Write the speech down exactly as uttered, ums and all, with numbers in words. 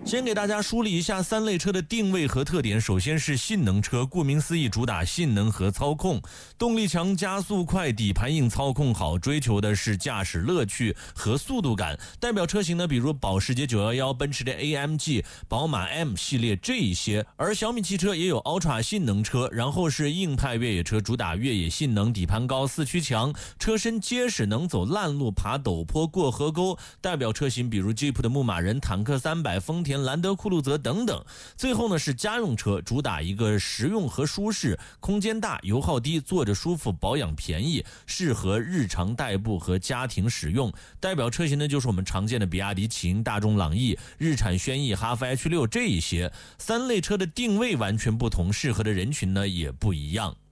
先给大家梳理一下三类车的定位和特点。首先是性能车，顾名思义，主打性能和操控，动力强，加速快，底盘硬，操控好，追求的是驾驶乐趣和速度感。代表车型呢，比如保时捷九一一、奔驰的 A M G、宝马 M 系列这一些。而小米汽车也有 Ultra 性能车，然后是硬派越野车，主打越野性能，底盘高，四驱强，车身结实，能走烂路，爬陡坡，过河沟。代表车型比如 Jeep 的牧马人、坦克三百、丰田兰德酷路泽等等。最后呢是家用车，主打一个实用和舒适，空间大，油耗低，坐着舒服，保养便宜，适合日常代步和家庭使用。代表车型呢就是我们常见的比亚迪秦、大众朗逸、日产轩逸、哈弗 H 六这一些。三类车的定位完全不同，适合的人群呢也不一样。